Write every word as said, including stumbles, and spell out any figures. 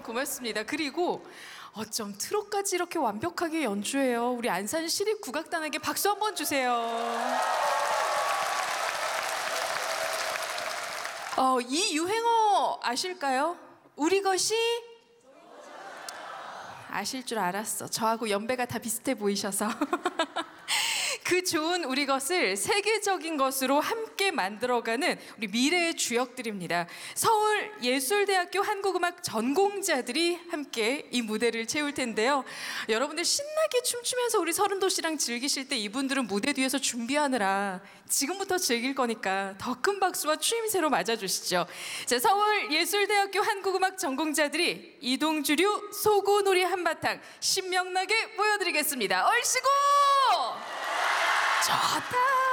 고맙습니다. 그리고 어쩜 트롯까지 이렇게 완벽하게 연주해요. 우리 안산시립국악단에게 박수 한번 주세요. 어, 이 유행어 아실까요? 우리 것이 아실 줄 알았어. 저하고 연배가 다 비슷해 보이셔서. 그 좋은 우리 것을 세계적인 것으로 함께 만들어가는 우리 미래의 주역들입니다. 서울예술대학교 한국음악 전공자들이 함께 이 무대를 채울 텐데요. 여러분들 신나게 춤추면서 우리 서른도시랑 즐기실 때 이분들은 무대 뒤에서 준비하느라 지금부터 즐길 거니까 더 큰 박수와 추임새로 맞아주시죠. 자, 서울예술대학교 한국음악 전공자들이 이동주류 소고놀이 한바탕 신명나게 보여드리겠습니다. 얼씨구! 좋다.